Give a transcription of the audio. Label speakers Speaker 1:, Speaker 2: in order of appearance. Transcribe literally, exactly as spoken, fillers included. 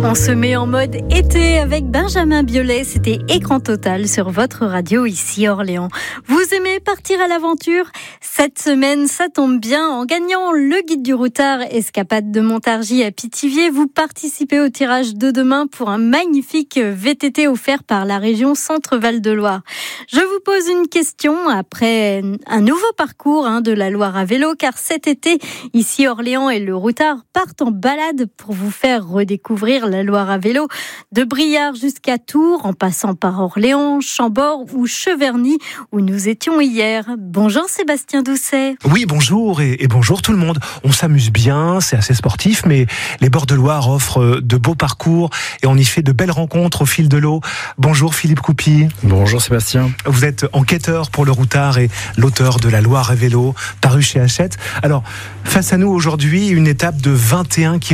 Speaker 1: On se met en mode été avec Benjamin Biolay. C'était Écran Total sur votre radio ici Orléans. Vous aimez partir à l'aventure ? Cette semaine, ça tombe bien. En gagnant le guide du routard Escapade de Montargis à Pithiviers, vous participez au tirage de demain pour un magnifique V T T offert par la région Centre-Val de Loire. Je vous pose une question après un nouveau parcours hein, de la Loire à vélo, car cet été, ici Orléans et le routard partent en balade pour vous faire redécouvrir la Loire à vélo, de Briare jusqu'à Tours, en passant par Orléans, Chambord ou Cheverny, où nous étions hier. Bonjour Sébastien Doucet.
Speaker 2: Oui, bonjour et, et bonjour tout le monde. On s'amuse bien, c'est assez sportif, mais les bords de Loire offrent de beaux parcours et on y fait de belles rencontres au fil de l'eau. Bonjour Philippe Coupy.
Speaker 3: Bonjour Sébastien.
Speaker 2: Vous êtes enquêteur pour le routard et l'auteur de la Loire à vélo, paru chez Hachette. Alors, face à nous aujourd'hui, une étape de vingt et un kilomètres.